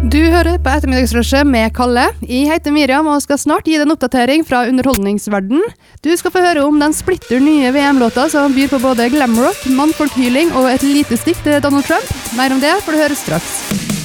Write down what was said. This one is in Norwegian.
Du hører på ettermiddagsrushet med Kalle. Jeg heter Miriam og skal snart gi deg en oppdatering fra underholdningsverden. Du skal få høre om den splitter nye VM-låta som byr på både glamrock, mannfolkhyling og et lite stikk til Donald Trump. Mer om det får du høre straks.